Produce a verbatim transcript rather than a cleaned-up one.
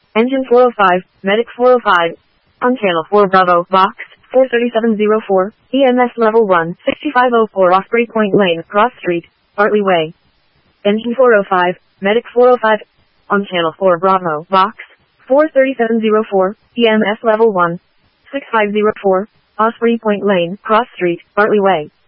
Engine four oh five, Medic four oh five. On channel four Bravo, box, four thirty-seven oh four, E M S level one, sixty-five oh four Osprey Point Lane, Cross Street, Bartley Way. Engine four oh five, Medic four oh five. On channel four Bravo, box, four thirty-seven oh four, E M S level one, sixty-five oh four, Osprey Point Lane, Cross Street, Bartley Way.